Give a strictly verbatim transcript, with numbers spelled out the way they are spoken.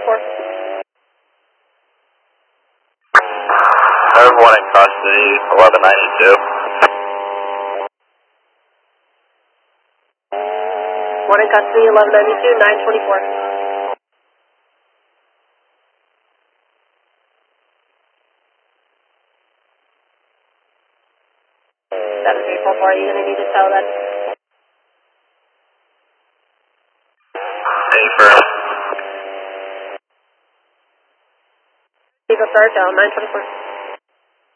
four. Everyone in custody, eleven ninety-two. One in custody, eleven ninety-two, nine twenty-four. seven three four four, you're going to need to tell that. Hey, first. Leave a bird down, nine twenty-four.